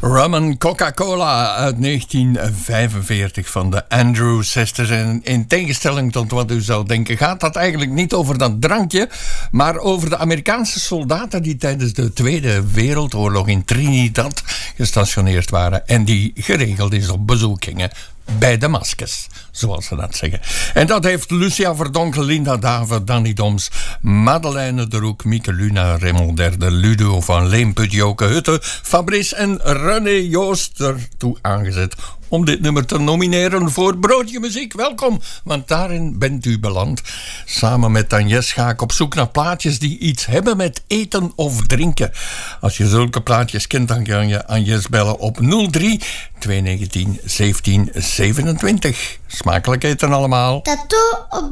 Rum and Coca-Cola uit 1945 van de Andrews Sisters. En in tegenstelling tot wat u zou denken, gaat dat eigenlijk niet over dat drankje, maar over de Amerikaanse soldaten die tijdens de Tweede Wereldoorlog in Trinidad gestationeerd waren en die geregeld eens op bezoek gingen bij de maskers, zoals ze dat zeggen. En dat heeft Lucia Verdonk, Linda Daver, Danny Doms, Madeleine de Roek, Mieke Luna, Raymond Derde, Ludo van Leemput, Joke Hutte, Fabrice en René Joost ertoe aangezet om dit nummer te nomineren voor Broodje Muziek. Welkom, want daarin bent u beland. Samen met Agnes ga ik op zoek naar plaatjes die iets hebben met eten of drinken. Als je zulke plaatjes kent, dan kan je Agnes bellen op 03 219 17 27. Smakelijk eten allemaal. Tattoo op